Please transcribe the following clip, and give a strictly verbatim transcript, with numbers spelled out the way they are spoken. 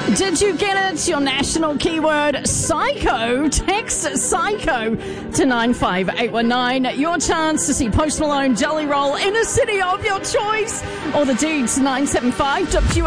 Did you get it? Your national keyword, psycho. Text psycho to nine five eight one nine. Your chance to see Post Malone, Jelly Roll in a city of your choice. Or the Deeds, nine seven five.